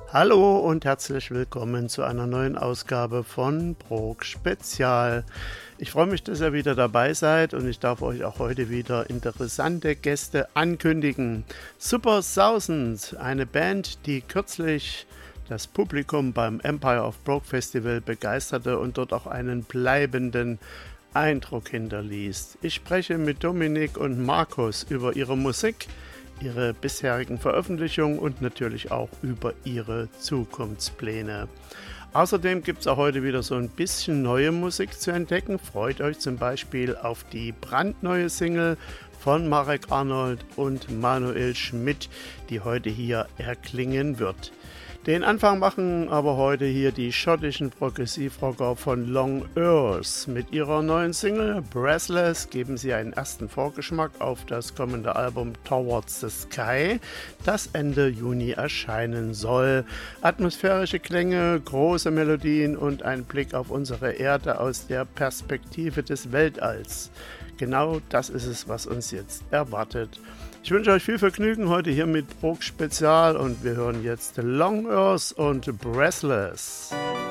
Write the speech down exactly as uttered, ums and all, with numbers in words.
Hallo und herzlich willkommen zu einer neuen Ausgabe von Prog Spezial. Ich freue mich, dass ihr wieder dabei seid und ich darf euch auch heute wieder interessante Gäste ankündigen. Super Thousand, eine Band, die kürzlich das Publikum beim Empire of Prog Festival begeisterte und dort auch einen bleibenden Eindruck hinterließ. Ich spreche mit Dominik und Markus über ihre Musik, ihre bisherigen Veröffentlichungen und natürlich auch über ihre Zukunftspläne. Außerdem gibt es auch heute wieder so ein bisschen neue Musik zu entdecken. Freut euch zum Beispiel auf die brandneue Single von Marek Arnold und Manuel Schmidt, die heute hier erklingen wird. Den Anfang machen aber heute hier die schottischen Progressivrocker von Long Earth. Mit ihrer neuen Single Breathless geben sie einen ersten Vorgeschmack auf das kommende Album Towards the Sky, das Ende Juni erscheinen soll. Atmosphärische Klänge, große Melodien und ein Blick auf unsere Erde aus der Perspektive des Weltalls. Genau das ist es, was uns jetzt erwartet. Ich wünsche euch viel Vergnügen heute hier mit Prog Spezial und wir hören jetzt Long Earth und Breathless.